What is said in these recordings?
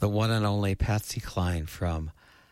the one and only Patsy Cline from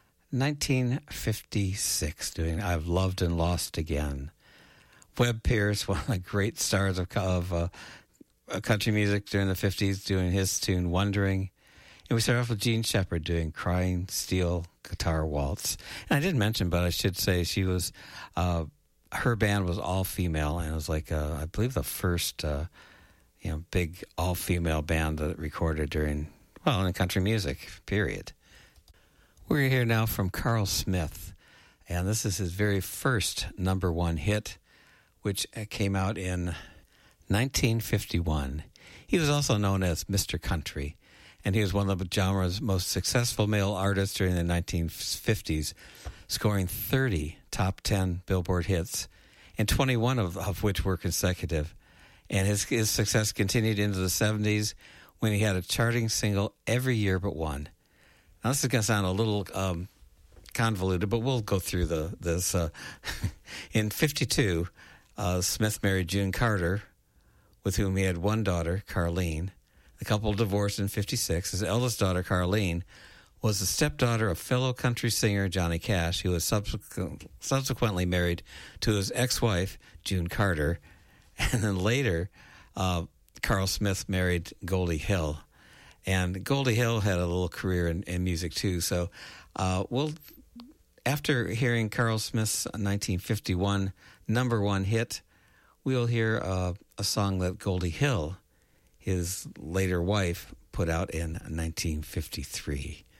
1956, doing I've Loved and Lost Again. Webb Pierce, one of the great stars of country music during the 50s, doing his tune Wondering. And we start off with Gene Shepard doing Crying Steel Guitar Waltz. And I didn't mention, but I should say she was, her band was all female, and it was like, I believe the first, big all female band that recorded during, in country music, period. We're here now from Carl Smith, and this is his very first number one hit, which came out in 1951. He was also known as Mr. Country, and he was one of the genre's most successful male artists during the 1950s, scoring 30 top 10 Billboard hits, and 21 of which were consecutive. And his success continued into the 70s when he had a charting single every year but one. Now, this is going to sound a little convoluted, but we'll go through this. In 52, Smith married June Carter, with whom he had one daughter, Carlene. The couple divorced in 56. His eldest daughter, Carlene, was the stepdaughter of fellow country singer Johnny Cash, who was subsequently married to his ex-wife, June Carter. And then later, Carl Smith married Goldie Hill. And Goldie Hill had a little career in music, too. So after hearing Carl Smith's 1951 number one hit, we'll hear a song that Goldie Hill, his later wife, put out in 1953.